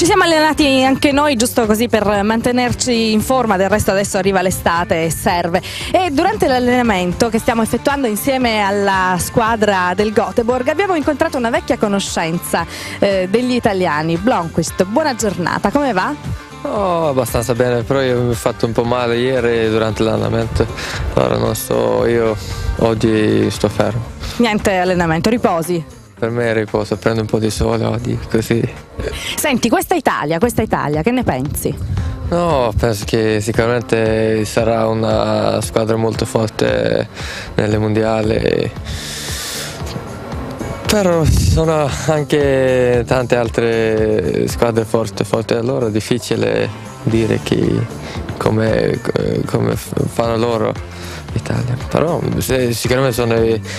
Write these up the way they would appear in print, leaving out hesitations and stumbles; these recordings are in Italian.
Ci siamo allenati anche noi, giusto così per mantenerci in forma, del resto adesso arriva l'estate e serve. E durante l'allenamento che stiamo effettuando insieme alla squadra del Göteborg abbiamo incontrato una vecchia conoscenza degli italiani, Blomqvist. Buona giornata, come va? Oh, abbastanza bene, però io mi ho fatto un po' male ieri durante l'allenamento, allora non so, io oggi sto fermo. Niente allenamento, riposi? Per me è riposo, prendo un po' di sole oggi, così. Senti, questa Italia, che ne pensi? No, penso che sicuramente sarà una squadra molto forte nelle mondiali, però ci sono anche tante altre squadre forti, allora è difficile dire come fanno loro l'Italia, però sicuramente sono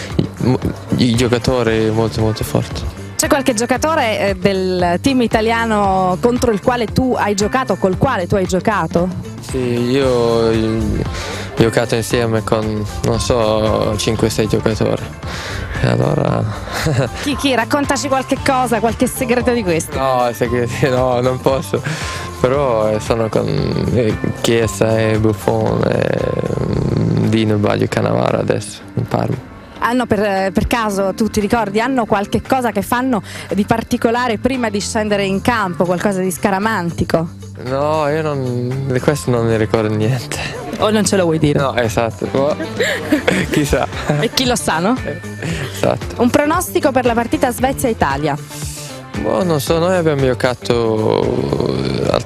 i giocatori molto forti. C'è qualche giocatore del team italiano contro il quale tu hai giocato, col quale tu hai giocato? Sì, io ho giocato insieme con, non so, 5-6 giocatori. E allora... Chi? Raccontaci qualche cosa, qualche segreto di questo. No, no, non posso. Però sono con Chiesa e Buffon e Dino Baggio Cannavaro adesso in Parma. Hanno per caso, tu ti ricordi, hanno qualche cosa che fanno di particolare prima di scendere in campo, qualcosa di scaramantico? No, io di questo non mi ricordo niente. O non ce lo vuoi dire? No, esatto, chissà. E chi lo sa, no? Esatto. Un pronostico per la partita Svezia-Italia? Non so, noi abbiamo giocato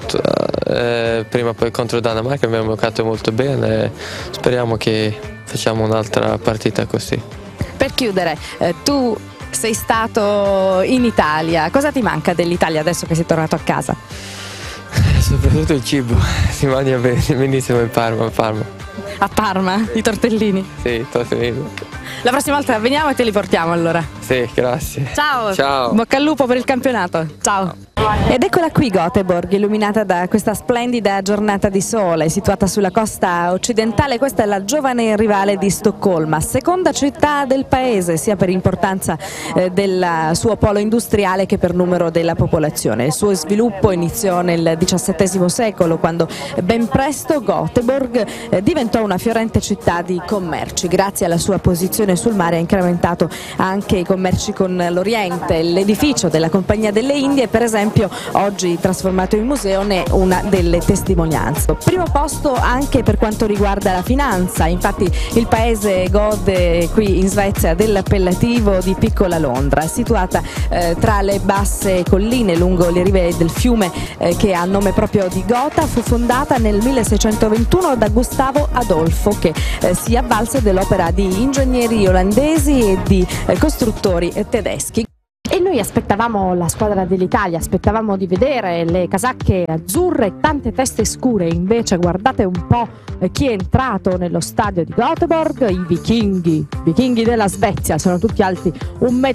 prima poi contro Danimarca, abbiamo giocato molto bene, speriamo che facciamo un'altra partita così. Per chiudere, tu sei stato in Italia, cosa ti manca dell'Italia adesso che sei tornato a casa? Soprattutto il cibo, si mangia benissimo in Parma. A Parma, i tortellini? Sì, tortellini. La prossima volta veniamo e te li portiamo allora. Sì, grazie. Ciao. Ciao. Bocca al lupo per il campionato. Ciao. Ed eccola qui Göteborg, illuminata da questa splendida giornata di sole, situata sulla costa occidentale. Questa è la giovane rivale di Stoccolma, seconda città del paese, sia per importanza del suo polo industriale che per numero della popolazione. Il suo sviluppo iniziò nel XVII secolo, quando ben presto Göteborg diventò una fiorente città di commerci. Grazie alla sua posizione sul mare ha incrementato anche i commerci con l'Oriente. L'edificio della Compagnia delle Indie, per esempio, oggi trasformato in museo, ne è una delle testimonianze. Primo posto anche per quanto riguarda la finanza, infatti il paese gode qui in Svezia dell'appellativo di Piccola Londra, situata tra le basse colline lungo le rive del fiume che ha nome proprio di Gotha. Fu fondata nel 1621 da Gustavo Adolfo, che si avvalse dell'opera di ingegneri olandesi e di costruttori tedeschi. E noi aspettavamo la squadra dell'Italia, aspettavamo di vedere le casacche azzurre e tante teste scure, invece guardate un po' chi è entrato nello stadio di Göteborg, i vichinghi della Svezia, sono tutti alti 1,80